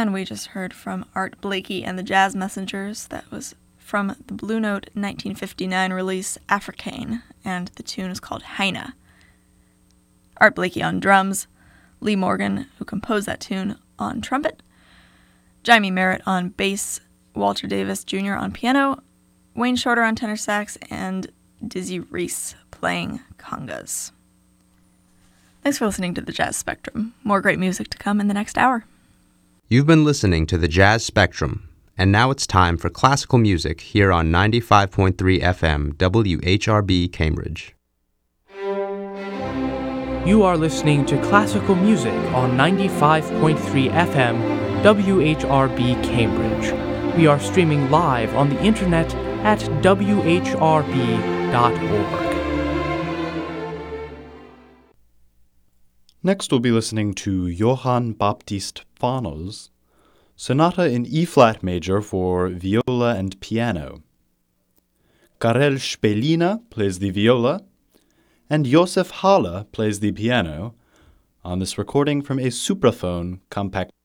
And we just heard from Art Blakey and the Jazz Messengers. That was from the Blue Note 1959 release Africaine, and the tune is called Heine. Art Blakey on drums, Lee Morgan, who composed that tune, on trumpet, Jaime Merritt on bass, Walter Davis Jr. on piano, Wayne Shorter on tenor sax, and Dizzy Reese playing congas. Thanks for listening to the Jazz Spectrum. More great music to come in the next hour. You've been listening to the Jazz Spectrum, and now it's time for classical music here on 95.3 FM WHRB Cambridge. You are listening to classical music on 95.3 FM WHRB Cambridge. We are streaming live on the internet at whrb.org. Next we'll be listening to Johann Baptist Fano's Sonata in E-flat major for viola and piano. Karel Spelina plays the viola, and Josef Halle plays the piano on this recording from a Supraphone compact